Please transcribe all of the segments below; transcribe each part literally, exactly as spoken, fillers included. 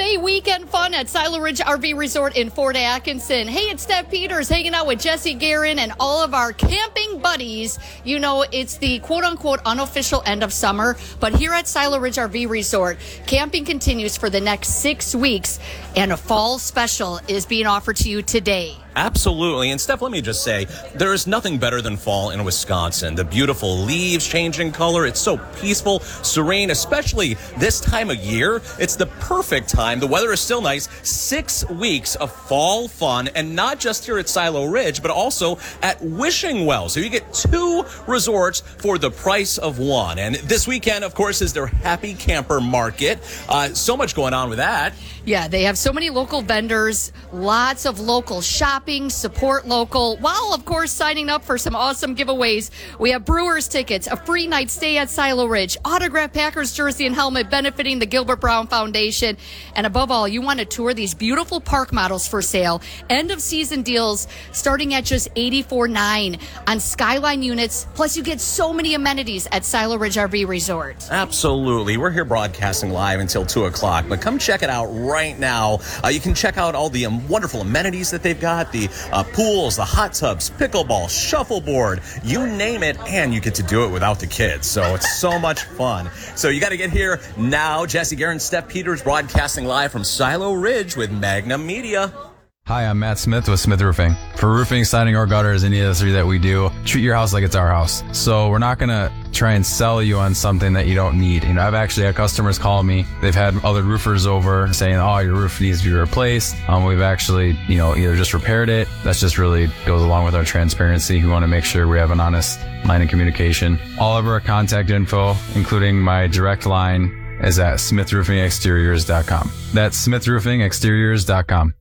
Hey, weekend fun at Silo Ridge R V Resort in Fort Atkinson. Hey, it's Steph Peters hanging out with Jesse Guerin and all of our camping buddies. You know, it's the quote-unquote unofficial end of summer, but here at Silo Ridge R V Resort, camping continues for the next six weeks, and a fall special is being offered to you today. Absolutely. And Steph, let me just say, there is nothing better than fall in Wisconsin. The beautiful leaves changing color. It's so peaceful, serene, especially this time of year. It's the perfect time. The weather is still nice. Six weeks of fall fun, and not just here at Silo Ridge, but also at Wishing Well. So you get two resorts for the price of one. And this weekend, of course, is their Happy Camper Market. Uh, so much going on with that. Yeah, they have so many local vendors, lots of local shopping, support local, while, of course, signing up for some awesome giveaways. We have Brewers tickets, a free night stay at Silo Ridge, autographed Packers jersey and helmet benefiting the Gilbert Brown Foundation. And above all, you want to tour these beautiful park models for sale. End of season deals starting at just eighty-four dollars and nine cents on Skyline units. Plus, you get so many amenities at Silo Ridge R V Resort. Absolutely. We're here broadcasting live until two o'clock, but come check it out right now. Uh, you can check out all the um, wonderful amenities that they've got, the uh, pools, the hot tubs, pickleball, shuffleboard, you name it, and you get to do it without the kids. So it's so much fun. So you got to get here now. Jesse Guerin, Steph Peters broadcasting live from Silo Ridge with Magnum Media. Hi, I'm Matt Smith with Smith Roofing. For roofing, siding, or gutters, any of the three that we do, treat your house like it's our house. So we're not going to try and sell you on something that you don't need. You know, I've actually had customers call me. They've had other roofers over saying, oh, your roof needs to be replaced. Um, we've actually, you know, either just repaired it. That just really goes along with our transparency. We want to make sure we have an honest line of communication. All of our contact info, including my direct line, is at smith roofing exteriors dot com. That's smith roofing exteriors dot com.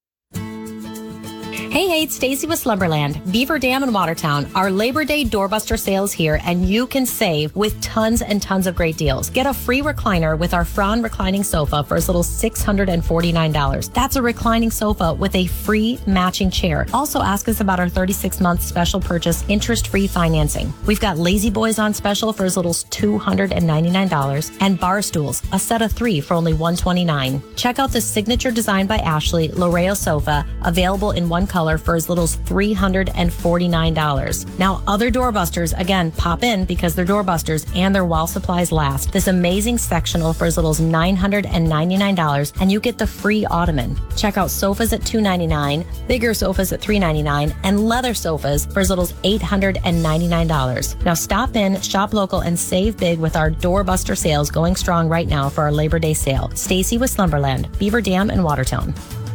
Hey, hey, it's Stacy with Slumberland, Beaver Dam in Watertown. Our Labor Day doorbuster sales here, and you can save with tons and tons of great deals. Get a free recliner with our Fran reclining sofa for as little as six hundred forty-nine dollars. That's a reclining sofa with a free matching chair. Also ask us about our thirty-six month special purchase interest-free financing. We've got Lazy Boys on special for as little as two hundred ninety-nine dollars and bar stools, a set of three for only one hundred twenty-nine dollars. Check out the signature design by Ashley Loreo sofa, available in one color for as little as three hundred forty-nine dollars. Now, other doorbusters, again, pop in because they're doorbusters and their while supplies last. This amazing sectional for as little as nine hundred ninety-nine dollars, and you get the free ottoman. Check out sofas at two hundred ninety-nine dollars, bigger sofas at three hundred ninety-nine dollars, and leather sofas for as little as eight hundred ninety-nine dollars. Now, stop in, shop local, and save big with our doorbuster sales going strong right now for our Labor Day sale. Stacy with Slumberland, Beaver Dam in Watertown.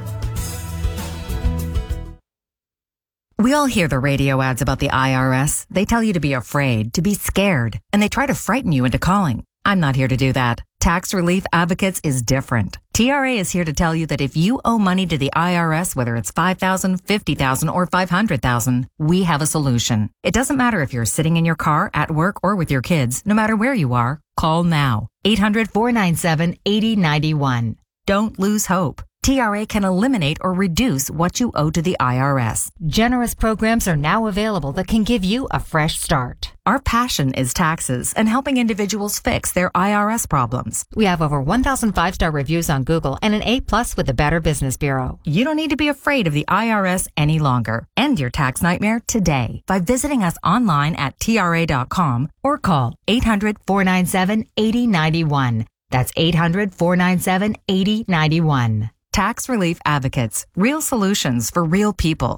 We all hear the radio ads about the I R S. They tell you to be afraid, to be scared, and they try to frighten you into calling. I'm not here to do that. Tax Relief Advocates is different. T R A is here to tell you that if you owe money to the I R S, whether it's five thousand dollars, fifty thousand dollars, or five hundred thousand dollars, we have a solution. It doesn't matter if you're sitting in your car, at work, or with your kids. No matter where you are, call now. eight hundred, four nine seven, eight zero nine one. Don't lose hope. T R A can eliminate or reduce what you owe to the I R S. Generous programs are now available that can give you a fresh start. Our passion is taxes and helping individuals fix their I R S problems. We have over one thousand five-star reviews on Google and an A plus with the Better Business Bureau. You don't need to be afraid of the I R S any longer. End your tax nightmare today by visiting us online at T R A dot com or call eight hundred, four nine seven, eight zero nine one. That's eight hundred, four nine seven, eight zero nine one. Tax Relief Advocates. Real solutions for real people.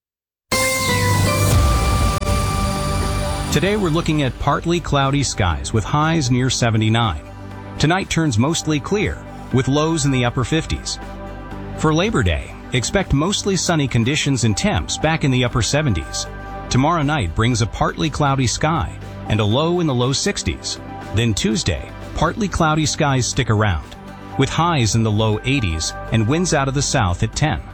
Today we're looking at partly cloudy skies with highs near seventy-nine. Tonight turns mostly clear with lows in the upper fifties. For Labor Day, expect mostly sunny conditions and temps back in the upper seventies. Tomorrow night brings a partly cloudy sky and a low in the low sixties. Then Tuesday, partly cloudy skies stick around, with highs in the low eighties and winds out of the south at ten.